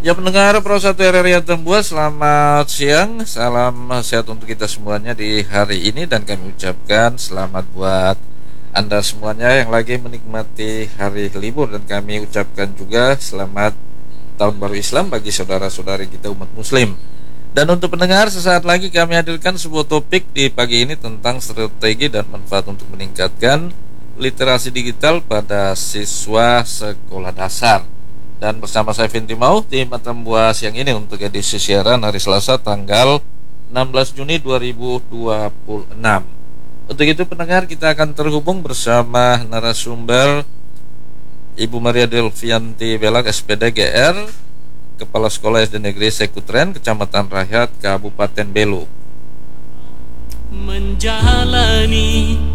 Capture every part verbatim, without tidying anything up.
Ya pendengar Pro satu R R I Atambua, selamat siang. Salam sehat untuk kita semuanya di hari ini. Dan kami ucapkan selamat buat Anda semuanya yang lagi menikmati hari libur. Dan kami ucapkan juga selamat Tahun Baru Islam bagi saudara-saudari kita umat muslim. Dan untuk pendengar, sesaat lagi kami hadirkan sebuah topik di pagi ini tentang strategi dan manfaat untuk meningkatkan literasi digital pada siswa sekolah dasar. Dan bersama saya Vinti Mau di Atambua siang ini untuk edisi siaran hari Selasa tanggal enam belas Juni dua ribu dua puluh enam. Untuk itu pendengar, kita akan terhubung bersama narasumber Ibu Maria Delvianti Belak S P D G R, Kepala Sekolah S D Negeri Sekutren, Kecamatan Rahyat, Kabupaten Belu. Menjalani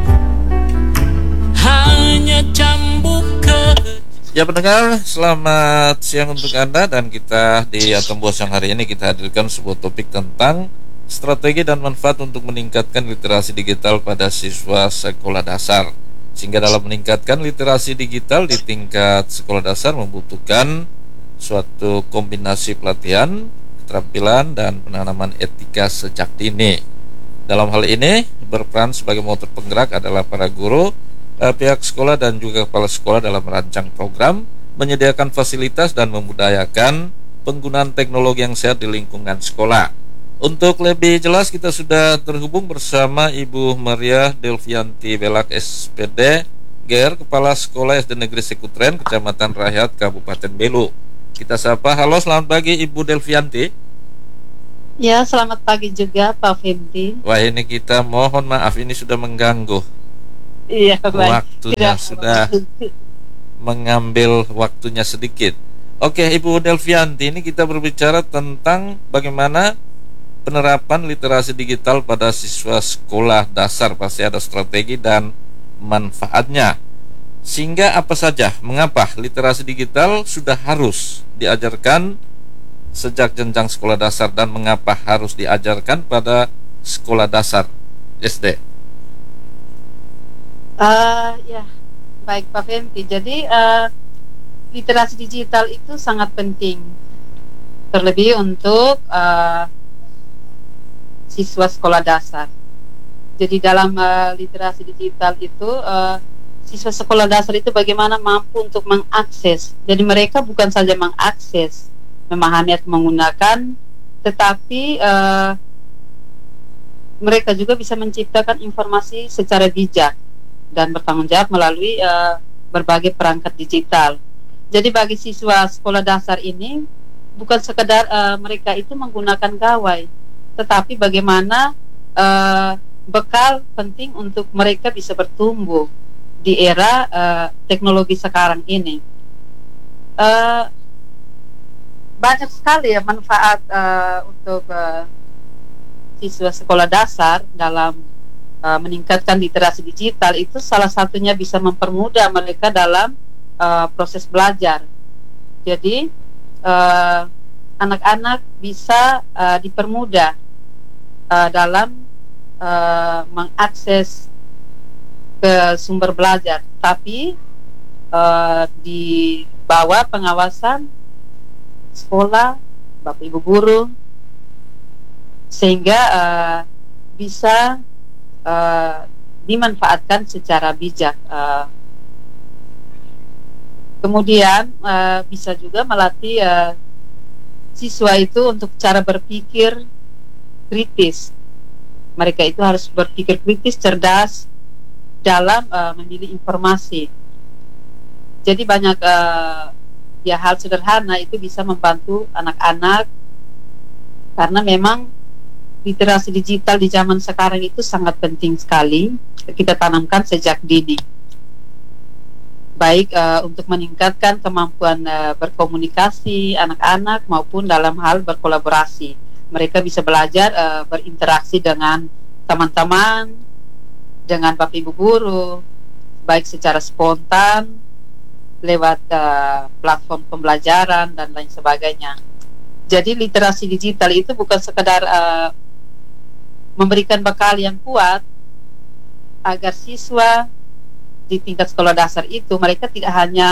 hanya cambuk ke. Ya pendengar, selamat siang untuk Anda. Dan kita di Atambua siang hari ini kita hadirkan sebuah topik tentang strategi dan manfaat untuk meningkatkan literasi digital pada siswa sekolah dasar. Sehingga dalam meningkatkan literasi digital di tingkat sekolah dasar membutuhkan suatu kombinasi pelatihan, keterampilan, dan penanaman etika sejak dini. Dalam hal ini berperan sebagai motor penggerak adalah para guru, pihak sekolah, dan juga kepala sekolah dalam merancang program, menyediakan fasilitas, dan memudayakan penggunaan teknologi yang sehat di lingkungan sekolah. Untuk lebih jelas kita sudah terhubung bersama Ibu Maria Delvianti Belak S P D G R, Kepala Sekolah S D Negeri Sekutren, Kecamatan Rahyat, Kabupaten Belu. Kita sapa. Halo, selamat pagi Ibu Delvianti. Ya, selamat pagi juga Pak Vinti. Wah, ini kita mohon maaf ini sudah mengganggu. Iya, baik. Waktunya Tidak. sudah mengambil waktunya sedikit. Oke, Ibu Delvianti, ini kita berbicara tentang bagaimana penerapan literasi digital pada siswa sekolah dasar. Pasti ada strategi dan manfaatnya. Sehingga apa saja, mengapa literasi digital sudah harus diajarkan sejak jenjang sekolah dasar, dan mengapa harus diajarkan pada sekolah dasar S D? Uh, ya, baik Pak Vinti. Jadi uh, literasi digital itu sangat penting, terlebih untuk uh, siswa sekolah dasar. Jadi dalam uh, literasi digital itu uh, siswa sekolah dasar itu bagaimana mampu untuk mengakses. Jadi mereka bukan saja mengakses, memahami atau menggunakan, tetapi uh, mereka juga bisa menciptakan informasi secara bijak dan bertanggung jawab melalui uh, berbagai perangkat digital. Jadi bagi siswa sekolah dasar ini bukan sekedar uh, mereka itu menggunakan gawai, tetapi bagaimana uh, bekal penting untuk mereka bisa bertumbuh di era uh, teknologi sekarang ini. Uh, banyak sekali ya manfaat uh, untuk uh, siswa sekolah dasar dalam Uh, meningkatkan literasi digital. Itu salah satunya bisa mempermudah mereka dalam uh, proses belajar. Jadi uh, anak-anak bisa uh, dipermudah uh, dalam uh, mengakses ke sumber belajar, tapi uh, di bawah pengawasan sekolah, Bapak Ibu guru, sehingga uh, bisa Uh, dimanfaatkan secara bijak. Uh, kemudian uh, bisa juga melatih uh, siswa itu untuk cara berpikir kritis. Mereka itu harus berpikir kritis, cerdas dalam uh, memilih informasi. Jadi banyak uh, ya hal sederhana itu bisa membantu anak-anak, karena memang literasi digital di zaman sekarang itu sangat penting sekali kita tanamkan sejak dini, baik uh, untuk meningkatkan kemampuan uh, berkomunikasi anak-anak maupun dalam hal berkolaborasi. Mereka bisa belajar uh, berinteraksi dengan teman-teman, dengan Bapak Ibu guru, baik secara spontan lewat uh, platform pembelajaran dan lain sebagainya. Jadi literasi digital itu bukan sekedar uh, memberikan bekal yang kuat agar siswa di tingkat sekolah dasar itu mereka tidak hanya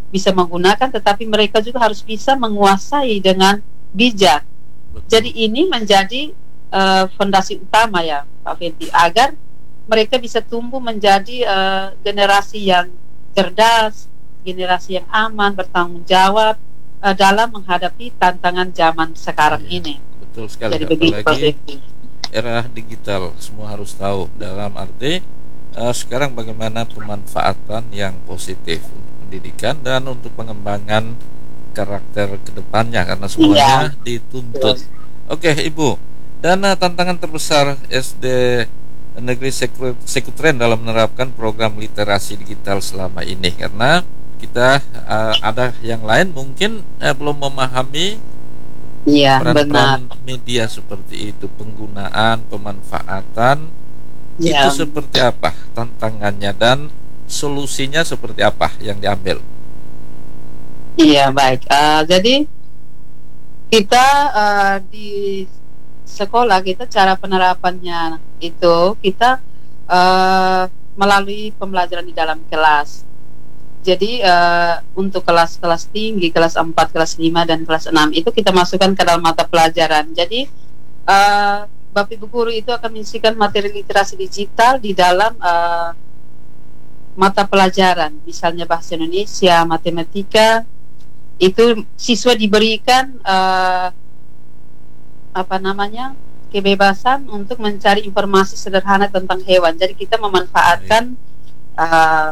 bisa menggunakan, tetapi mereka juga harus bisa menguasai dengan bijak. Jadi ini menjadi uh, fondasi utama ya Pak Fendi, agar mereka bisa tumbuh menjadi uh, generasi yang cerdas, generasi yang aman, bertanggung jawab uh, dalam menghadapi tantangan zaman sekarang Iya, ini. betul sekali. Jadi begitu Pak Apalagi Fendi. era digital, semua harus tahu dalam arti uh, sekarang bagaimana pemanfaatan yang positif untuk pendidikan dan untuk pengembangan karakter kedepannya, karena semuanya dituntut. Oke Ibu, dan uh, tantangan terbesar S D Negeri Seku- Sekutren dalam menerapkan program literasi digital selama ini, karena kita uh, ada yang lain mungkin uh, belum memahami Iya, benar. peran-peran media seperti itu, penggunaan, pemanfaatan Ya. itu seperti apa tantangannya dan solusinya seperti apa yang diambil. Iya, baik. Uh, jadi kita uh, di sekolah kita cara penerapannya itu kita uh, melalui pembelajaran di dalam kelas. Jadi uh, untuk kelas-kelas tinggi, kelas empat, kelas lima, dan kelas enam itu kita masukkan ke dalam mata pelajaran. Jadi uh, Bapak Ibu guru itu akan mengisikan materi literasi digital di dalam uh, mata pelajaran, misalnya bahasa Indonesia, matematika. Itu siswa diberikan uh, apa namanya kebebasan untuk mencari informasi sederhana tentang hewan. Jadi kita memanfaatkan uh,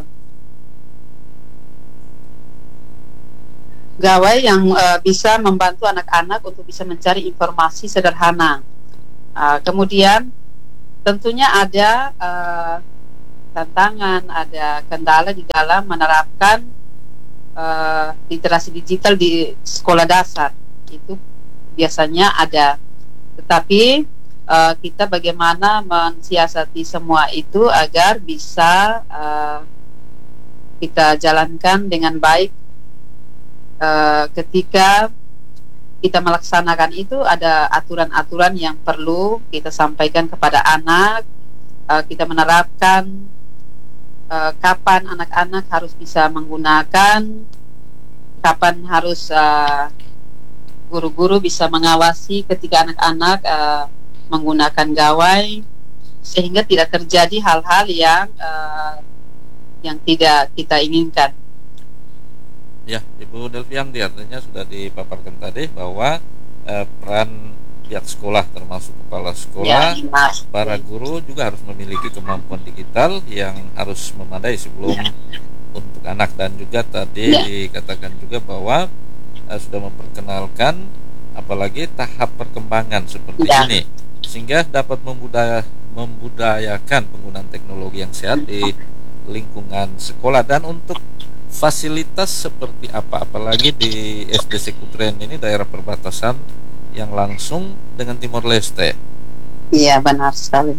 gawai yang uh, bisa membantu anak-anak untuk bisa mencari informasi sederhana. Uh, kemudian tentunya ada uh, tantangan, ada kendala di dalam menerapkan uh, literasi digital di sekolah dasar. Itu biasanya ada. Tetapi uh, kita bagaimana mensiasati semua itu agar bisa uh, kita jalankan dengan baik. Uh, ketika kita melaksanakan itu ada aturan-aturan yang perlu kita sampaikan kepada anak. Uh, kita menerapkan uh, kapan anak-anak harus bisa menggunakan, kapan harus uh, guru-guru bisa mengawasi ketika anak-anak uh, menggunakan gawai, sehingga tidak terjadi hal-hal yang uh, yang tidak kita inginkan. Ya, Ibu Delvianti, artinya sudah dipaparkan tadi bahwa eh, peran pihak sekolah termasuk kepala sekolah, Ya, mas. para guru juga harus memiliki kemampuan digital yang harus memadai sebelum Ya. untuk anak, dan juga tadi Ya. dikatakan juga bahwa eh, sudah memperkenalkan apalagi tahap perkembangan seperti Ya. ini sehingga dapat membudaya, membudayakan penggunaan teknologi yang sehat di lingkungan sekolah. Dan untuk fasilitas seperti apa, apalagi di S D Sekutren ini daerah perbatasan yang langsung dengan Timor Leste. Iya, benar sekali.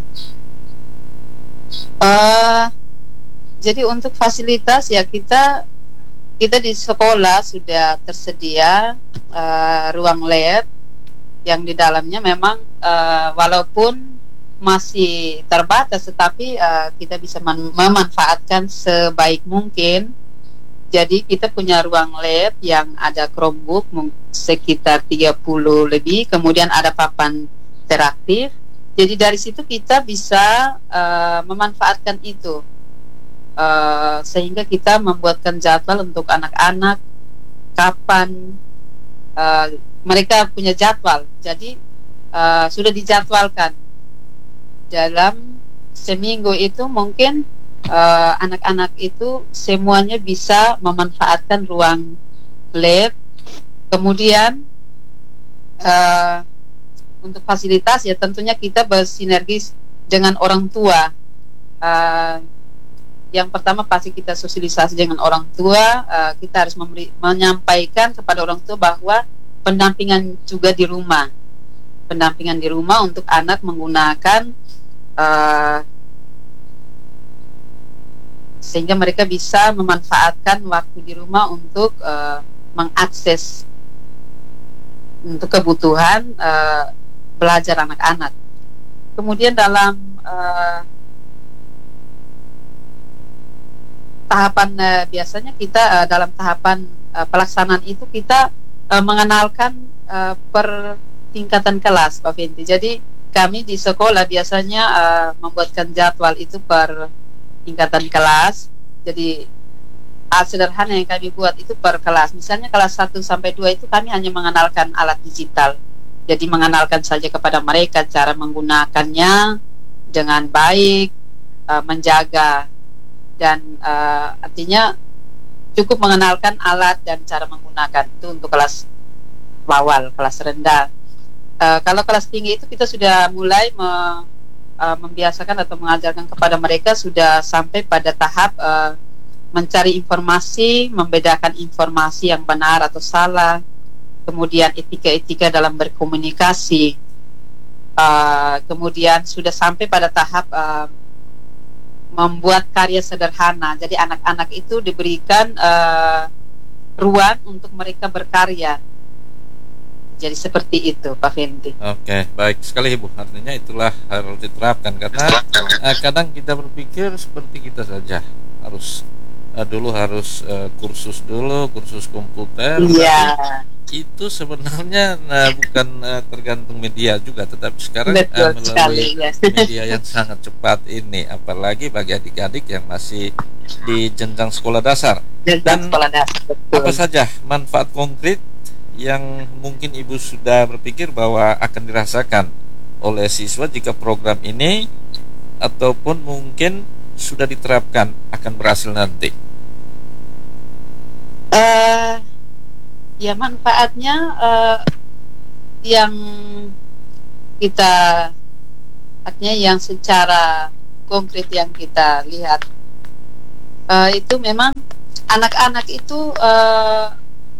Uh, jadi untuk fasilitas ya kita kita di sekolah sudah tersedia uh, ruang lab yang di dalamnya memang uh, walaupun masih terbatas, tetapi uh, kita bisa memanfaatkan sebaik mungkin. Jadi kita punya ruang lab yang ada Chromebook sekitar tiga puluh lebih, kemudian ada papan interaktif. Jadi dari situ kita bisa uh, memanfaatkan itu, uh, sehingga kita membuatkan jadwal untuk anak-anak kapan uh, mereka punya jadwal. Jadi uh, sudah dijadwalkan dalam seminggu itu mungkin Uh, anak-anak itu semuanya bisa memanfaatkan ruang lab. Kemudian uh, untuk fasilitas ya tentunya kita bersinergis dengan orang tua. Uh, yang pertama pasti kita sosialisasi dengan orang tua. Uh, kita harus memberi, menyampaikan kepada orang tua bahwa pendampingan juga di rumah, pendampingan di rumah untuk anak menggunakan uh, sehingga mereka bisa memanfaatkan waktu di rumah untuk uh, mengakses untuk kebutuhan uh, belajar anak-anak. Kemudian dalam uh, tahapan uh, biasanya kita uh, dalam tahapan uh, pelaksanaan itu kita uh, mengenalkan uh, per tingkatan kelas, Pak Fenty. Jadi kami di sekolah biasanya uh, membuatkan jadwal itu per tingkatan kelas. Jadi hal sederhana yang kami buat itu per kelas. Misalnya kelas satu sampai dua itu kami hanya mengenalkan alat digital. Jadi mengenalkan saja kepada mereka cara menggunakannya dengan baik, uh, menjaga, dan uh, artinya cukup mengenalkan alat dan cara menggunakan itu untuk kelas awal, kelas rendah. Uh, kalau kelas tinggi itu kita sudah mulai me, uh, membiasakan atau mengajarkan kepada mereka sudah sampai pada tahap uh, mencari informasi, membedakan informasi yang benar atau salah, kemudian etika-etika dalam berkomunikasi, uh, kemudian sudah sampai pada tahap uh, membuat karya sederhana. Jadi anak-anak itu diberikan uh, ruang untuk mereka berkarya. Jadi seperti itu, Pak Fenty. Oke, baik sekali Ibu. Artinya itulah harus diterapkan karena uh, kadang kita berpikir seperti kita saja harus uh, dulu harus uh, kursus dulu, kursus komputer. Iya. Itu sebenarnya nah, bukan uh, tergantung media juga, tetapi sekarang Betul uh, melalui sekali, yes. media yang sangat cepat ini, apalagi bagi adik-adik yang masih di jenjang sekolah dasar. Dan sekolah dasar, betul. Apa saja manfaat konkret yang mungkin Ibu sudah berpikir bahwa akan dirasakan oleh siswa jika program ini ataupun mungkin sudah diterapkan akan berhasil nanti? Uh, Ya manfaatnya uh, yang kita artinya yang secara konkret yang kita lihat uh, itu memang anak-anak itu uh,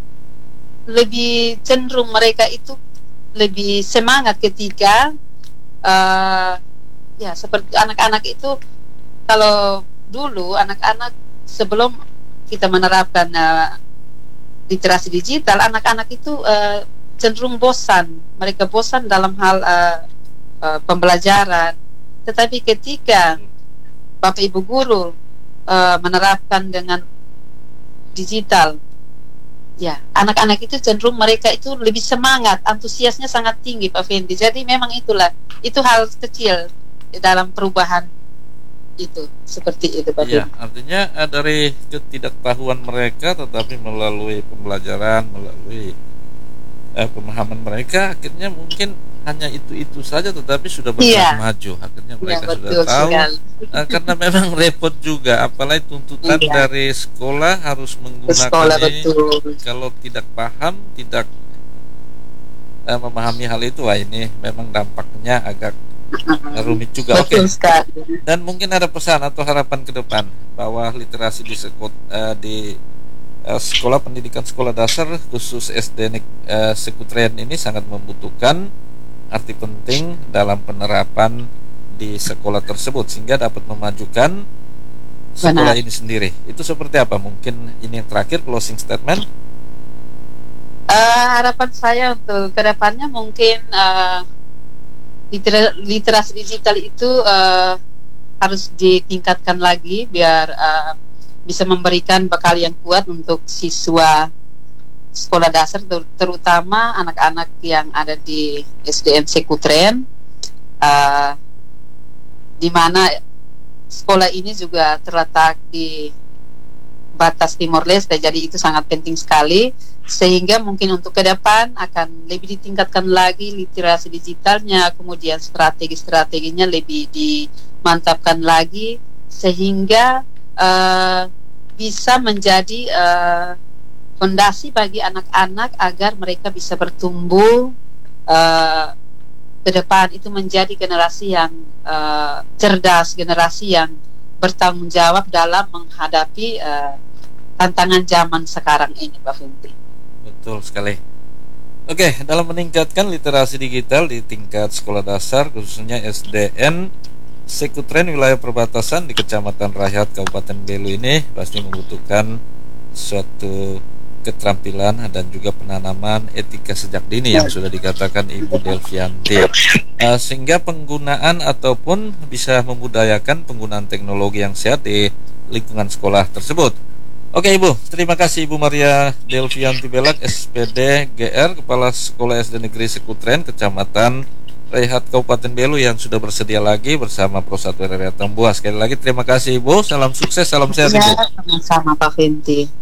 lebih cenderung mereka itu lebih semangat ketika uh, ya seperti anak-anak itu kalau dulu anak-anak sebelum kita menerapkan uh, literasi digital, anak-anak itu uh, cenderung bosan. Mereka bosan dalam hal uh, uh, pembelajaran. Tetapi ketika Bapak Ibu guru uh, menerapkan dengan digital, ya anak-anak itu cenderung mereka itu lebih semangat, antusiasnya sangat tinggi, Pak Fenty. Jadi memang itulah, itu hal kecil dalam perubahan itu, seperti itu, Pak. Iya, artinya eh, dari ketidaktahuan mereka, tetapi melalui pembelajaran, melalui eh, pemahaman mereka, akhirnya mungkin hanya itu-itu saja, tetapi sudah berkembang Iya. maju. Akhirnya mereka Iya, sudah betul tahu. sekali. Eh, karena memang repot juga, apalagi tuntutan Iya. dari sekolah harus menggunakan Sekolah, ini. betul. Kalau tidak paham, tidak eh, memahami hal itu, wah ini memang dampaknya agak rumit juga. Oke. Betul sekali. Dan mungkin ada pesan atau harapan ke depan bahwa literasi di, sekot, uh, di uh, sekolah pendidikan sekolah dasar khusus S D uh, Sekutren ini sangat membutuhkan arti penting dalam penerapan di sekolah tersebut sehingga dapat memajukan sekolah Benar. ini sendiri. Itu seperti apa? Mungkin ini yang terakhir, closing statement. Uh, harapan saya untuk kedepannya mungkin uh, liter- literasi digital itu uh, harus ditingkatkan lagi biar uh, bisa memberikan bekal yang kuat untuk siswa sekolah dasar, ter- terutama anak-anak yang ada di S D N Sekutren, uh, di mana sekolah ini juga terletak di batas Timor Leste, jadi itu sangat penting sekali, sehingga mungkin untuk ke depan akan lebih ditingkatkan lagi literasi digitalnya, kemudian strategi-strateginya lebih dimantapkan lagi, sehingga uh, bisa menjadi uh, fondasi bagi anak-anak agar mereka bisa bertumbuh uh, ke depan, itu menjadi generasi yang uh, cerdas, generasi yang bertanggung jawab dalam menghadapi uh, tantangan zaman sekarang ini, Pak Fenty. Betul sekali. Oke, dalam meningkatkan literasi digital di tingkat sekolah dasar khususnya S D N Sekutren wilayah perbatasan di Kecamatan Rahyat Kabupaten Belu ini pasti membutuhkan suatu keterampilan dan juga penanaman etika sejak dini yang sudah dikatakan Ibu Delvianti. Uh, sehingga penggunaan ataupun bisa membudayakan penggunaan teknologi yang sehat di lingkungan sekolah tersebut. Oke Ibu, terima kasih Ibu Maria Delvianti Belak, S P D G R, Kepala Sekolah S D Negeri Sekutren, Kecamatan Rehat, Kabupaten Belu, yang sudah bersedia lagi bersama Pro satu R R I Atambua. Sekali lagi terima kasih Ibu, salam sukses, salam sehat Ya, Ibu. sama-sama Pak Fenty.